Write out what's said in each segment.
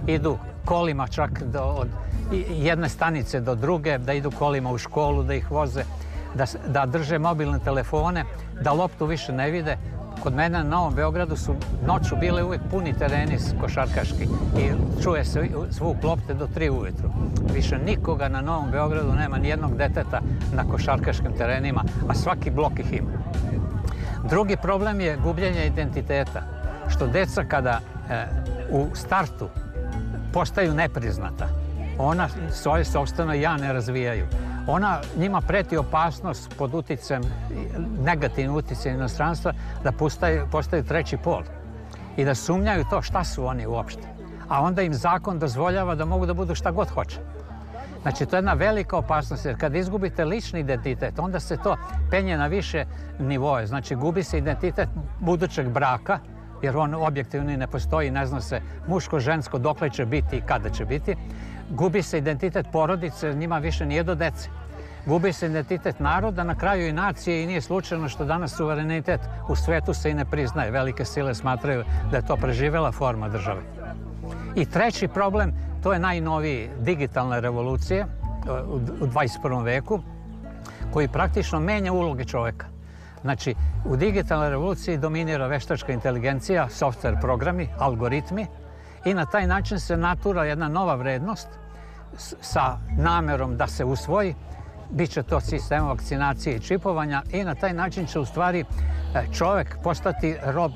idu kolima čak od jedne stanice do druge, da idu kolima u školu, da ih voze, da drže mobilne telefone, da loptu više ne vide. Kod mene na Novom Beogradu su noću bile uvijek puni tereni košarkaški i čuje se zvuk lopte do 3 ujutru. Više nikoga na Novom Beogradu nema, ni jednog deteta na košarkaškim terenima, a svaki blok ih ima. Drugi problem je gubljenje identiteta, što deca kada u startu postaju nepriznata, ona svoje sopstveno ja ne razvijaju. Ona njima preti opasnost pod uticajem, negativnim uticajem inostranstva, da postaju treći pol i da sumnjaju to šta su oni uopšte. A onda im zakon dozvoljava da mogu da budu šta god hoće. Znači, to je jedna velika opasnost, jer kad izgubite lični identitet, onda se to penje na više nivoje. Znači, gubi se identitet budućeg braka, jer on objektivno ne postoji, ne zna se muško-žensko dokle će biti i kada će biti. Gubi se identitet porodice, njima više nije do dece. Gubi se identitet naroda, na kraju i nacije, i nije slučajno što danas suverenitet u svetu se i ne priznaje. Velike sile smatraju da je to preživela forma države. I treći problem, to je najnoviji, digitalne revolucije u 21. veku, koji praktično menja uloge čoveka. Znači, u digitalnoj revoluciji dominira veštačka inteligencija, software programi, algoritmi, i na taj način se natura jedna nova vrednost sa namerom da se usvoji. Biće to sistem vakcinacije i čipovanja i na taj način će u stvari čovek postati rob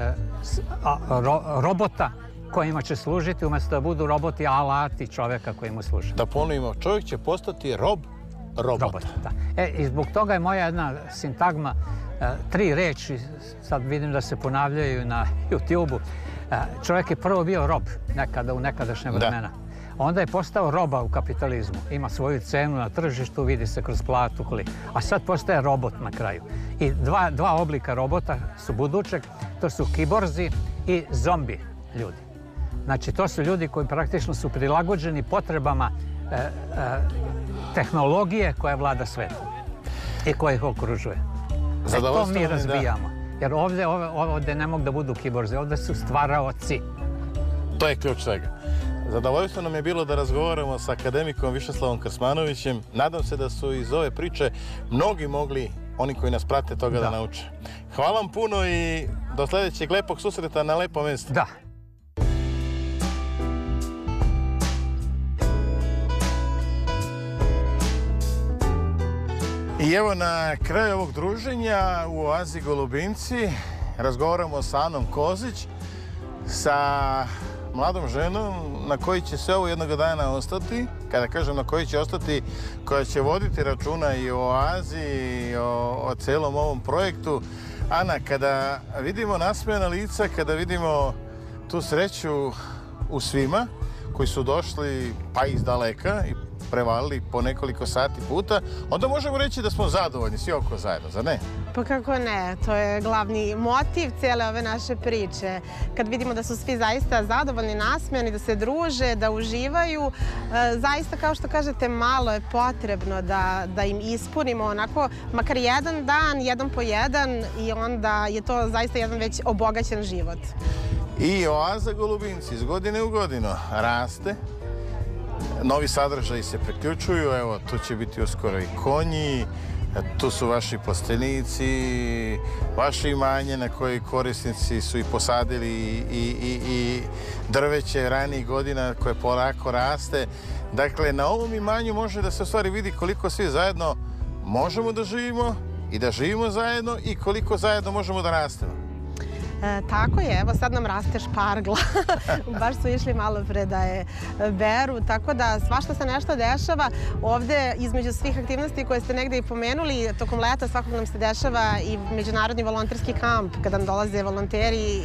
robota kojima će služiti, umjesto da budu roboti alati čoveka koji mu služe. Da ponovimo, čovjek će postati rob robota. Da. I zbog toga je moja jedna sintagma, 3 reči, sad vidim da se ponavljaju na YouTube-u. Čovjek je prvo bio rob nekada u nekadašnje vremena. Onda je postao roba u kapitalizmu. Ima svoju cenu na tržištu, vidi se kroz platu. A sad postaje robot na kraju. I dva oblika robota su budućeg. To su kiborzi i zombi ljudi. Znači, to su ljudi koji praktično su prilagođeni potrebama tehnologije koja vlada svetom i koja ih okružuje. To mi razvijamo. Jer ovdje ne mogu da budu kiborzi, ovdje su stvaraoci. To je ključ svega. Zadovoljstvo nam je bilo da razgovaramo sa akademikom Višeslavom Krsmanovićem. Nadam se da su iz ove priče mnogi mogli, oni koji nas prate, toga da nauče. Hvala vam puno i do sljedećeg lepog susreta na lepom mjestu. Da. I evo na kraju ovog druženja u oazi Golubinci razgovaramo sa Anom Kozić, sa mladom ženom na koji će se ovo jednog dana ostati. Kada kažem na koji će ostati, koja će voditi računa i o oazi i o celom ovom projektu. Ana, kada vidimo nasmejana lica, kada vidimo tu sreću u svima koji su došli pa iz daleka i prevalili po nekoliko sati puta, onda možemo reći da smo zadovoljni svi oko zajedno, zar ne? Pa kako ne, to je glavni motiv cijele ove naše priče. Kad vidimo da su svi zaista zadovoljni, nasmejani, da se druže, da uživaju, zaista, kao što kažete, malo je potrebno da im ispunimo onako, makar jedan dan, jedan po jedan, i onda je to zaista jedan već obogaćen život. I oaza Golubinci iz godine u godinu raste. Novi sadržaji se priključuju, evo, tu će biti uskoro i konji, tu su vaši postenici, vaše imanje na koje korisnici su i posadili i drveće ranijih godina koje polako raste. Dakle, na ovom imanju može da se u stvari vidi koliko svi zajedno možemo da živimo i da živimo zajedno i koliko zajedno možemo da rastemo. Tako je, evo sad nam raste špargla, baš su išli malo pre da je beru, tako da svašta se nešto dešava. Ovde, između svih aktivnosti koje ste negde i pomenuli, tokom leta svakog nam se dešava i međunarodni volonterski kamp, kada nam dolaze volonteri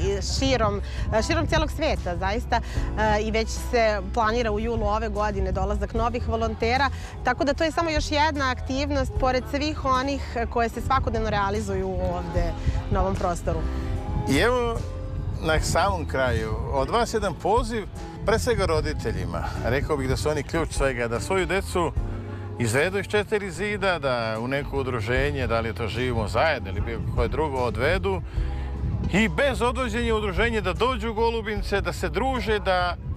širom cijelog sveta, zaista, i već se planira u julu ove godine dolazak novih volontera, tako da to je samo još jedna aktivnost pored svih onih koje se svakodnevno realizuju ovde na ovom prostoru. I evo, na samom kraju, od vas jedan poziv, pre svega roditeljima. Rekao bih da su oni ključ svega, da svoju decu izvedu iz 4 zida, da u neko udruženje, da li je to Živimo zajedno ili bilo koje drugo, odvedu i bez odvođenja udruženja da dođu u Golubince, da se druže, da